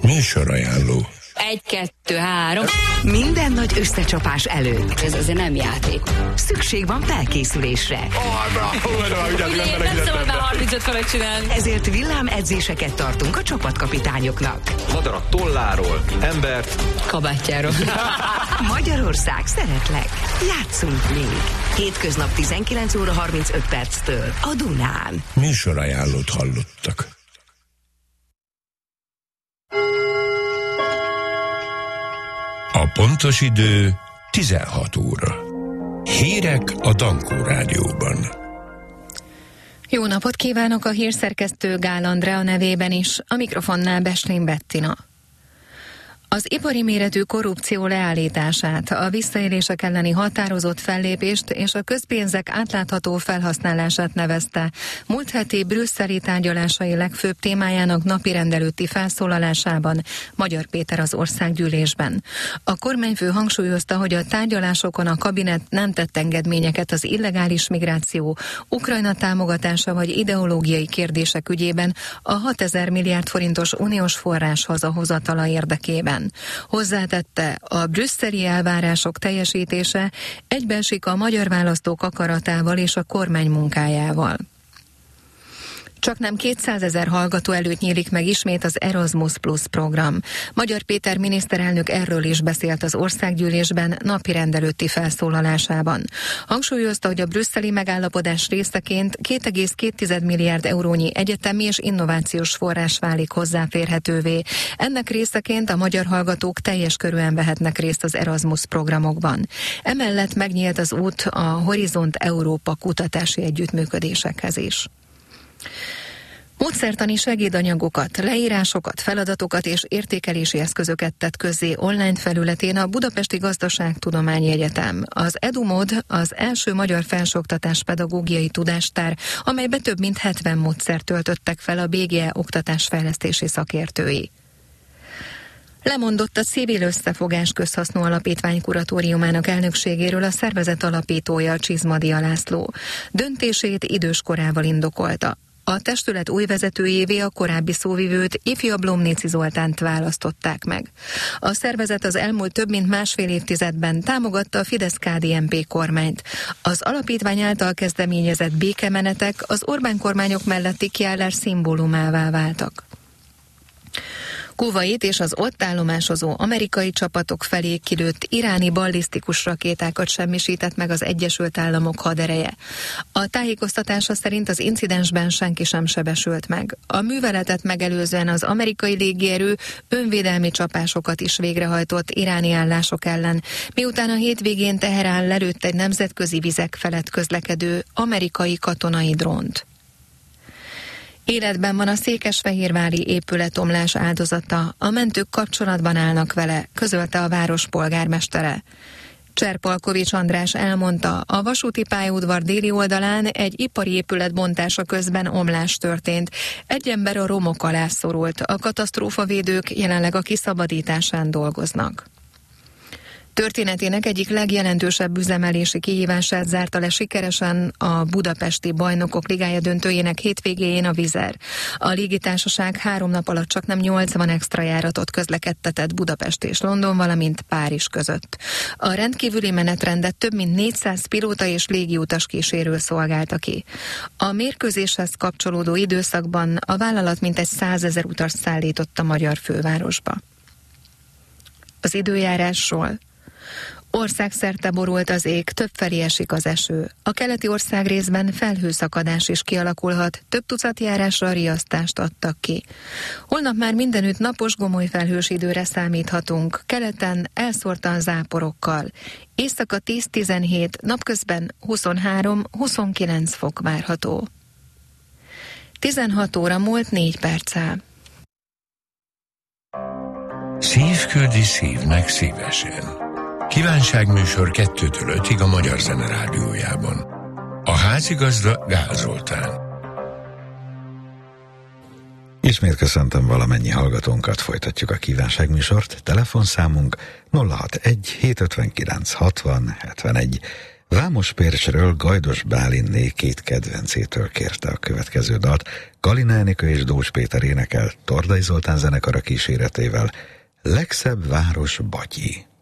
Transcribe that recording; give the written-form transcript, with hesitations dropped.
Műsorajánló. 1, 2, 3. Minden nagy összecsapás előtt. Ez azért nem játék. Szükség van felkészülésre. Ugye, nem szabad már 35 felett csinálni. Ezért villámedzéseket tartunk a csapatkapitányoknak. Madarat tolláról, embert Kabátjáról. Magyarország, szeretlek. Játszunk még. Hétköznap 19 óra 35 perctől a Dunán. Műsorajánlót hallottak. A pontos idő 16 óra. Hírek a Dankó Rádióban. Jó napot kívánok, a hírszerkesztő Gál Andrea nevében is, a mikrofonnál Beslin Bettina. Az ipari méretű korrupció leállítását, a visszaélések elleni határozott fellépést és a közpénzek átlátható felhasználását nevezte múlt heti brüsszeli tárgyalásai legfőbb témájának napirendelőtti felszólalásában Magyar Péter az országgyűlésben. A kormányfő hangsúlyozta, hogy a tárgyalásokon a kabinet nem tett engedményeket az illegális migráció, Ukrajna támogatása vagy ideológiai kérdések ügyében a 6000 milliárd forintos uniós forrás hazahozatala érdekében. Hozzátette, a brüsszeli elvárások teljesítése egybeesik a magyar választók akaratával és a kormány munkájával. Csaknem 200 000 hallgató előtt nyílik meg ismét az Erasmus Plus program. Magyar Péter miniszterelnök erről is beszélt az országgyűlésben napirendelőtti felszólalásában. Hangsúlyozta, hogy a brüsszeli megállapodás részeként 2,2 milliárd eurónyi egyetemi és innovációs forrás válik hozzáférhetővé. Ennek részeként a magyar hallgatók teljes körűen vehetnek részt az Erasmus programokban. Emellett megnyílt az út a Horizont Európa kutatási együttműködésekhez is. Módszertani segédanyagokat, leírásokat, feladatokat és értékelési eszközöket tett közzé online felületén a Budapesti Gazdaságtudományi Egyetem. Az EduMod az első magyar felsőoktatás pedagógiai tudástár, amelybe több mint 70 módszert töltöttek fel a BGE oktatásfejlesztési szakértői. Lemondott a Civil Összefogás Közhasznú Alapítvány kuratóriumának elnökségéről a szervezet alapítója, Csizmadia László. Döntését időskorával indokolta. A testület új vezetőjévé a korábbi szóvivőt, ifjabb Lomnici Zoltánt választották meg. A szervezet az elmúlt több mint másfél évtizedben támogatta a Fidesz-KDNP kormányt. Az alapítvány által kezdeményezett békemenetek az Orbán kormányok melletti kiállás szimbólumává váltak. Kuvait és az ott állomásozó amerikai csapatok felé kilőtt iráni ballisztikus rakétákat semmisített meg az Egyesült Államok hadereje. A tájékoztatása szerint az incidensben senki sem sebesült meg. A műveletet megelőzően az amerikai légierő önvédelmi csapásokat is végrehajtott iráni állások ellen, miután a hétvégén Teherán lelőtt egy nemzetközi vizek felett közlekedő amerikai katonai drónt. Életben van a székesfehérvári épületomlás áldozata, a mentők kapcsolatban állnak vele, közölte a város polgármestere. Cserpalkovics András elmondta, a vasúti pályaudvar déli oldalán egy ipari épület bontása közben omlás történt. Egy ember a romok alá szorult, a katasztrófavédők jelenleg a kiszabadításán dolgoznak. Történetének egyik legjelentősebb üzemelési kihívását zárta le sikeresen a Budapesti Bajnokok Ligája döntőjének hétvégéjén a Vizer. A légitársaság 3 nap alatt csaknem 80 extra járatot közlekedtetett Budapest és London, valamint Párizs között. A rendkívüli menetrendet több mint 400 pilóta és légiutas kísérő szolgálta ki. A mérkőzéshez kapcsolódó időszakban a vállalat mintegy 100 000 utast szállított a magyar fővárosba. Az időjárásról. Országszerte borult az ég, többfelé esik az eső. A keleti ország részben felhőszakadás is kialakulhat, több tucat járásra riasztást adtak ki. Holnap már mindenütt napos, gomoly felhős időre számíthatunk, keleten elszórtan záporokkal. Éjszaka 10-17, napközben 23-29 fok várható. 16 óra múlt 4 perccel. Szív küldi szívnek szívesen. Kívánságműsor 2-től 5-ig a Magyar Zene Rádiójában. A házigazda Gál Zoltán. Ismét köszöntöm valamennyi hallgatónkat, folytatjuk a kívánságműsort. Telefonszámunk 061 759 60 71, Vámos Pércsről Gajdos Bálinné két kedvencétől kérte a következő dalt. Kalina Enikő és Dózs Péter énekel Tordai Zoltán zenekara kíséretével. Legszebb város Batyi.